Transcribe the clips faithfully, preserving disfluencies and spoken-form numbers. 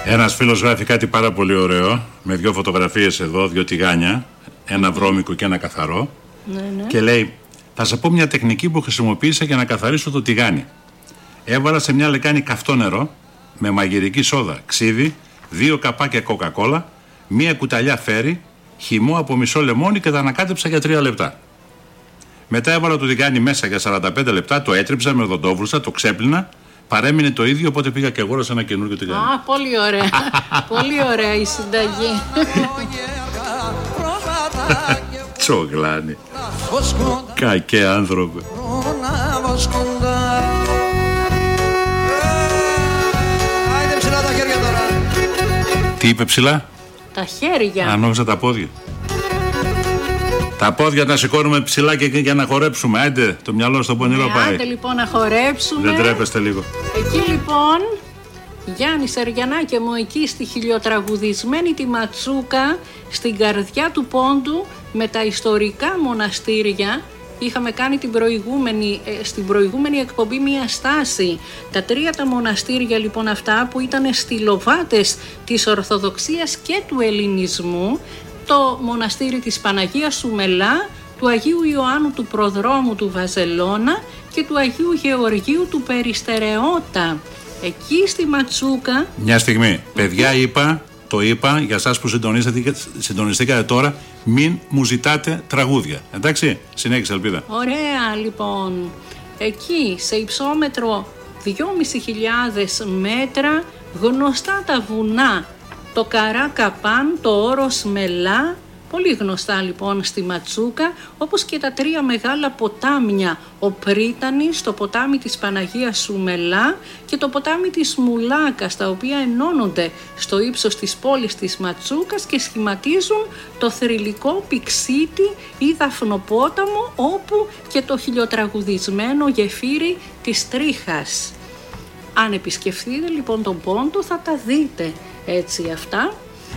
Ένας φίλος γράφει κάτι πάρα πολύ ωραίο, με δύο φωτογραφίες εδώ, δύο τηγάνια, ένα βρώμικο και ένα καθαρό. Ναι, ναι. Και λέει, θα σας πω μια τεχνική που χρησιμοποίησα για να καθαρίσω το τηγάνι. Έβαλα σε μια λεκάνη καυτό νερό, με μαγειρική σόδα, ξύδι, δύο καπάκια κοκακόλα, μία κουταλιά φέρι, χυμό από μισό λεμόνι και τα ανακάτεψα για τρία λεπτά. Μετά έβαλα το τηγάνι μέσα για σαράντα πέντε λεπτά, το έτριψα με οδοντόβουρσα, το ξέπλυνα, παρέμεινε το ίδιο, οπότε πήγα και αγόρασα ένα καινούργιο τηγάνι. Α, πολύ ωραία. Πολύ ωραία η συνταγή. Τσογλάνη. Κακέ άνθρωπε. Τι είπε ψηλά? Τα χέρια. Αν νόμιζα τα πόδια. Τα πόδια τα σηκώνουμε ψηλά και για να χορέψουμε. Άντε, το μυαλό στο πονηρό πάει. Άντε λοιπόν να χορέψουμε. Δεν τρέπεστε λίγο. Εκεί λοιπόν, Γιάννη Σεργιανάκη μου, εκεί στη χιλιοτραγουδισμένη τη Ματσούκα, στην καρδιά του πόντου, με τα ιστορικά μοναστήρια. Είχαμε κάνει την προηγούμενη, στην προηγούμενη εκπομπή μια στάση. Τα τρία τα μοναστήρια λοιπόν αυτά που ήταν στυλοβάτες της Ορθοδοξίας και του Ελληνισμού, το μοναστήρι της Παναγίας Σουμελά, του Αγίου Ιωάννου του Προδρόμου του Βαζελώνα και του Αγίου Γεωργίου του Περιστερεώτα. Εκεί στη Ματσούκα. Μια στιγμή, παιδιά, είπα, το είπα για εσάς που συντονιστήκατε τώρα, μην μου ζητάτε τραγούδια. Εντάξει, συνέχισε Ελπίδα. Ωραία λοιπόν. Εκεί σε υψόμετρο δυόμισι χιλιάδες μέτρα, γνωστά τα βουνά, το Καράκαπάν, το Όρος Μελά, πολύ γνωστά λοιπόν στη Ματσούκα, όπως και τα τρία μεγάλα ποτάμια, ο Πρίτανης, το ποτάμι της Παναγίας Σουμελά και το ποτάμι της Μουλάκας, τα οποία ενώνονται στο ύψος της πόλης της Ματσούκας και σχηματίζουν το θρυλικό Πηξίτη ή Δαφνοπόταμο, όπου και το χιλιοτραγουδισμένο γεφύρι της Τρίχας. Αν επισκεφθείτε λοιπόν τον πόντο θα τα δείτε έτσι αυτά,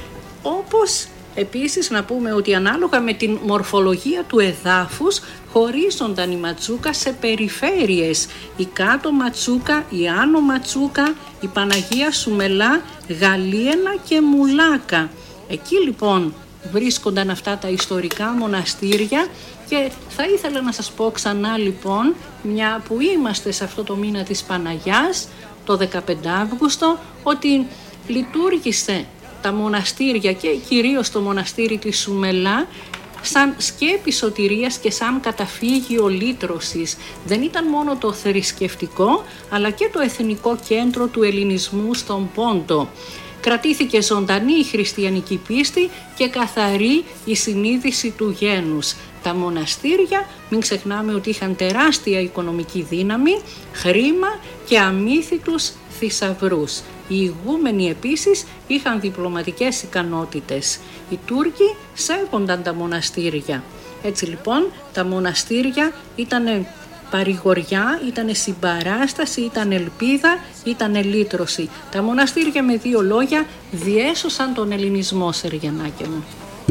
όπως επίσης να πούμε ότι ανάλογα με την μορφολογία του εδάφους χωρίζονταν η Ματσούκα σε περιφέρειες. Η κάτω Ματσούκα, η άνω Ματσούκα, η Παναγία Σουμελά, Γαλίαινα και Μουλάκα. Εκεί λοιπόν βρίσκονταν αυτά τα ιστορικά μοναστήρια και θα ήθελα να σας πω ξανά λοιπόν, μια που είμαστε σε αυτό το μήνα της Παναγιάς, το δεκαπέντε Αύγουστο, ότι λειτουργήσε τα μοναστήρια και κυρίως το μοναστήρι της Σουμελά σαν σκέπη σωτηρίας και σαν καταφύγιο λύτρωσης. Δεν ήταν μόνο το θρησκευτικό αλλά και το εθνικό κέντρο του ελληνισμού στον Πόντο. Κρατήθηκε ζωντανή η χριστιανική πίστη και καθαρή η συνείδηση του γένους. Τα μοναστήρια, μην ξεχνάμε ότι είχαν τεράστια οικονομική δύναμη, χρήμα και αμύθιτους θησαυρούς. Οι ηγούμενοι επίσης είχαν διπλωματικές ικανότητες. Οι Τούρκοι σέβονταν τα μοναστήρια. Έτσι λοιπόν τα μοναστήρια ήταν παρηγοριά, ήταν συμπαράσταση, ήταν ελπίδα, ήταν λύτρωση. Τα μοναστήρια με δύο λόγια διέσωσαν τον ελληνισμό, Σεργιανάκη μου.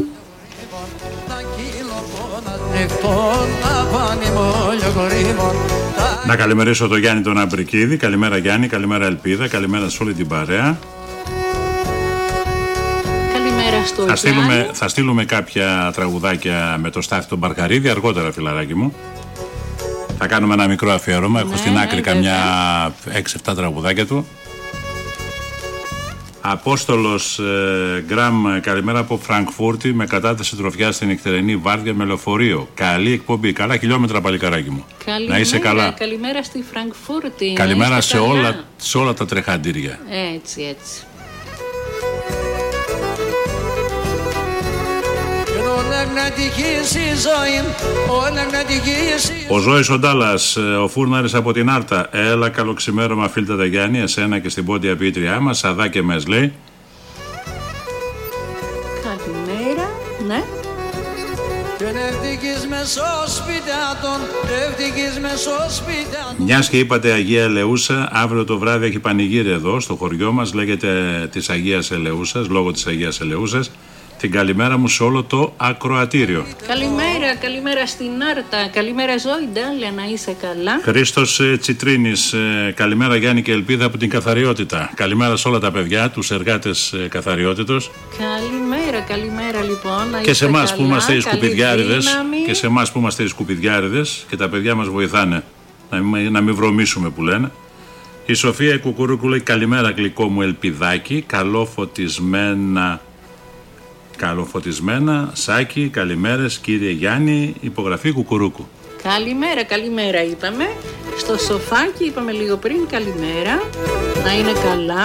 Να καλημερίσω τον Γιάννη τον Αμπρικίδη. Καλημέρα Γιάννη, καλημέρα Ελπίδα, καλημέρα σε όλη την παρέα. Καλημέρα στο θα στείλουμε, θα στείλουμε κάποια τραγουδάκια με το Στάθη τον Μπαρκαρίδη αργότερα, φιλαράκι μου. Θα κάνουμε ένα μικρό αφιέρωμα. Έχω ναι, στην άκρη ναι, καμιά έξι εφτά τραγουδάκια του. Απόστολος ε, Γκραμ, καλημέρα από Φραγκφούρτη με κατάθεση τροφιά στην νυχτερινή βάρδια με λεωφορείο. Καλή εκπομπή. Καλά χιλιόμετρα, παλικαράκι μου. Καλημέρα, να είσαι καλά. Καλημέρα στη Φραγκφούρτη. Καλημέρα σε όλα, σε όλα τα τρεχαντήρια. Έτσι, έτσι. Ο Ζώης ο Ντάλλας, ο Φούρναρης από την Άρτα. Έλα καλοξημέρωμα φίλτα τα Γιάννη, εσένα και στην πόντια ποιήτριά μας. Σαδά και μες λέει. Καλημέρα, ναι. Μιας και είπατε Αγία Ελεούσα, αύριο το βράδυ έχει πανηγύρι εδώ στο χωριό μας. Λέγεται της Αγίας Ελεούσας, λόγω της Αγίας Ελεούσας. την καλημέρα μου σε όλο το ακροατήριο. Καλημέρα, καλημέρα στην Άρτα. Καλημέρα Ζωή Ντάλια, να είσαι καλά. Χρήστος ε, Τσιτρίνης, ε, καλημέρα Γιάννη και Ελπίδα από την Καθαριότητα. Καλημέρα σε όλα τα παιδιά, τους εργάτες ε, Καθαριότητος. Καλημέρα, καλημέρα λοιπόν. Να και σε εμάς που είμαστε οι σκουπιδιάριδες δύναμη. και σε εμάς που είμαστε οι σκουπιδιάριδες και τα παιδιά μας βοηθάνε να μην, να μην βρωμίσουμε που λένε. Η Σοφία η Κουκουρούκου λέει καλημέρα γλυκό μου Ελπιδάκι, καλοφωτισμένα, καλοφωτισμένα, Σάκη, καλημέρες κύριε Γιάννη, υπογραφή Κουκουρούκου. Καλημέρα, καλημέρα είπαμε. Στο σοφάκι είπαμε λίγο πριν καλημέρα. Να είναι καλά